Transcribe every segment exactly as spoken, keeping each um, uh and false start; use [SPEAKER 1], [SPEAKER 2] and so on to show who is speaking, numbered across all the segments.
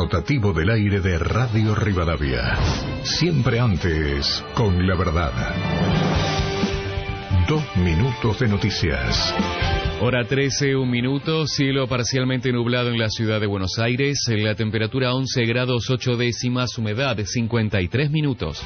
[SPEAKER 1] rotativo del aire de Radio Rivadavia. Siempre antes, con la verdad. Dos minutos de noticias.
[SPEAKER 2] Hora trece, un minuto, cielo parcialmente nublado en la ciudad de Buenos Aires, la temperatura once grados ocho décimas, humedad cincuenta y tres minutos.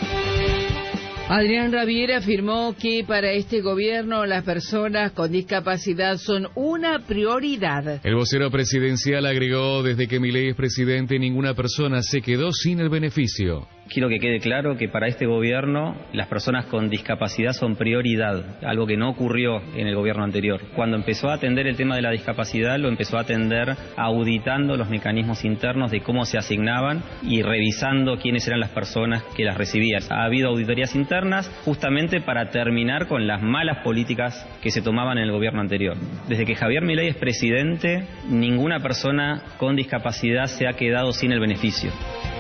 [SPEAKER 3] Adrián Raviera afirmó que para este gobierno las personas con discapacidad son una prioridad.
[SPEAKER 2] El vocero presidencial agregó: desde que Milei es presidente, ninguna persona se quedó sin el beneficio.
[SPEAKER 4] Quiero que quede claro que para este gobierno las personas con discapacidad son prioridad, algo que no ocurrió en el gobierno anterior. Cuando empezó a atender el tema de la discapacidad, lo empezó a atender auditando los mecanismos internos de cómo se asignaban y revisando quiénes eran las personas que las recibían. Ha habido auditorías internas justamente para terminar con las malas políticas que se tomaban en el gobierno anterior. Desde que Javier Milei es presidente, ninguna persona con discapacidad se ha quedado sin el beneficio.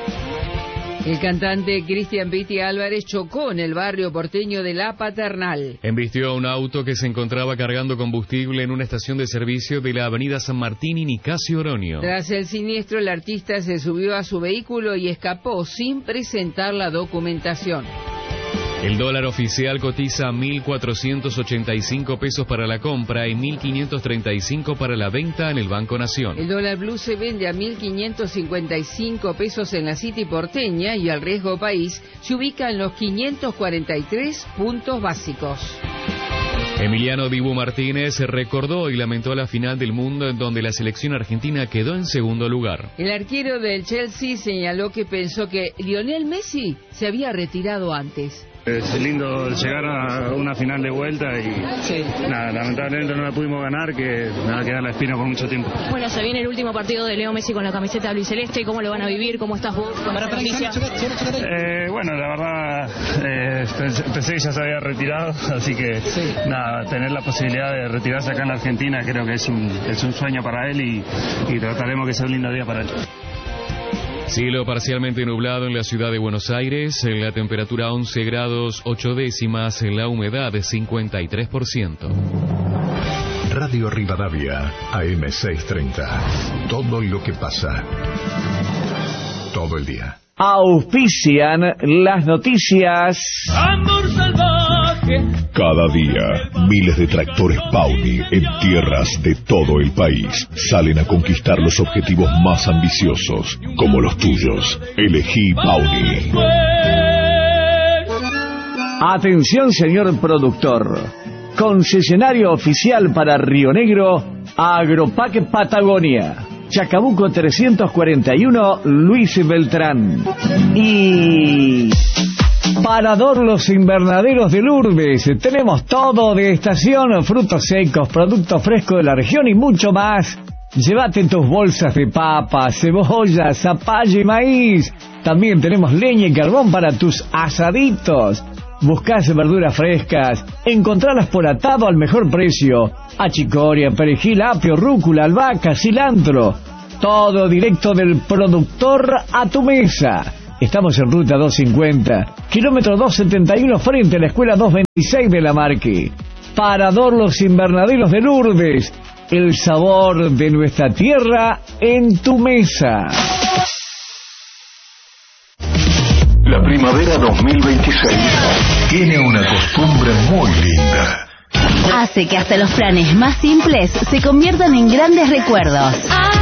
[SPEAKER 3] El cantante Cristian Pitti Álvarez chocó en el barrio porteño de La Paternal.
[SPEAKER 2] Embistió a un auto que se encontraba cargando combustible en una estación de servicio de la avenida San Martín y Nicasio Oronio.
[SPEAKER 3] Tras el siniestro, el artista se subió a su vehículo y escapó sin presentar la documentación.
[SPEAKER 2] El dólar oficial cotiza mil cuatrocientos ochenta y cinco pesos para la compra y mil quinientos treinta y cinco para la venta en el Banco Nación.
[SPEAKER 3] El dólar blue se vende a mil quinientos cincuenta y cinco pesos en la City porteña y el riesgo país se ubica en los quinientos cuarenta y tres puntos básicos.
[SPEAKER 2] Emiliano Dibu Martínez recordó y lamentó la final del mundo en donde la selección argentina quedó en segundo lugar.
[SPEAKER 3] El arquero del Chelsea señaló que pensó que Lionel Messi se había retirado antes.
[SPEAKER 5] Es lindo llegar a una final de vuelta y sí. nada, lamentablemente no la pudimos ganar, que me va a quedar la espina por mucho tiempo.
[SPEAKER 6] Bueno, se viene el último partido de Leo Messi con la camiseta albiceleste. ¿Cómo lo van a vivir? ¿Cómo estás vos con esta noticia?
[SPEAKER 5] Eh, bueno, la verdad eh, pensé, pensé que ya se había retirado, así que sí. nada, tener la posibilidad de retirarse acá en la Argentina creo que es un, es un sueño para él y, y trataremos que sea un lindo día para él.
[SPEAKER 2] Cielo parcialmente nublado en la ciudad de Buenos Aires, en la temperatura once grados ocho décimas, en la humedad cincuenta y tres por ciento.
[SPEAKER 1] Radio Rivadavia, A M seiscientos treinta. Todo lo que pasa. Todo el día.
[SPEAKER 7] Auspician las noticias.
[SPEAKER 8] Amor salvaje.
[SPEAKER 9] Cada día, miles de tractores Pauni en tierras de todo el país salen a conquistar los objetivos más ambiciosos, como los tuyos. Elegí Pauni.
[SPEAKER 7] Atención, señor productor. Concesionario oficial para Río Negro, Agropac Patagonia. Chacabuco trescientos cuarenta y uno, Luis Beltrán. Y Parador Los Invernaderos de Lourdes. Tenemos todo de estación, frutos secos, productos frescos de la región y mucho más. Llévate tus bolsas de papa, cebolla, zapallo y maíz. También tenemos leña y carbón para tus asaditos. Buscás verduras frescas, encontralas por atado al mejor precio. Achicoria, perejil, apio, rúcula, albahaca, cilantro. Todo directo del productor a tu mesa. Estamos en ruta doscientos cincuenta, kilómetro doscientos setenta y uno, frente a la escuela doscientos veintiséis de La Marque. Parador Los Invernaderos de Lourdes. El sabor de nuestra tierra en tu mesa.
[SPEAKER 9] La primavera dos mil veintiséis tiene una costumbre muy linda.
[SPEAKER 10] Hace que hasta los planes más simples se conviertan en grandes recuerdos.